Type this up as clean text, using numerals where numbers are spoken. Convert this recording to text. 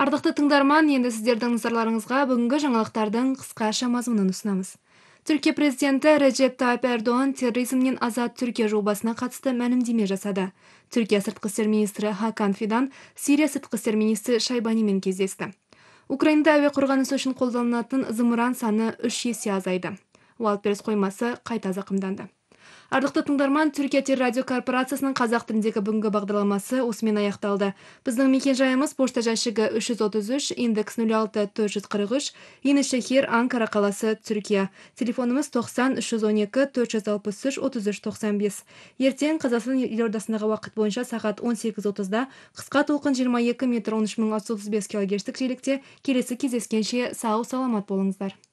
Ардықты тыңдарман, енді сіздердің назарларыңызға бүгінгі жаңалықтардың қысқаша мазмұнын ұсынамыз. Түркия президенті Реджеп Тайып Эрдоған терроризмнен азат Түркия жобасына қатысты мәлімдеме жасады. Түркия сыртқы істер министрі Хакан Фидан Сирия сыртқы істер министрі Шайбанимен кездесті. Украинада әуе қорғанысы үшін қолданылатын зымыран саны 3 есе азайды. Уалперс қоймасы қайта зақымданды. Ардықты тыңдарман, Түркия телерадио корпорациясының қазақ тіліндегі бүгінгі бағдарламасы осымен аяқталды. Біздің мекен-жайымыз пошта жәшігі 333, индекс 06443, Енішехир, Анкара қаласы, Түркия. Телефонымыз 90 312 463 3395. Ертең Қазақстан елордасындағы уақыт бойынша сағат 18:30-да қысқа толқын 22 метр 13635 килогерцтік жиілікте келесі кездескенше сау саламат болыңыздар.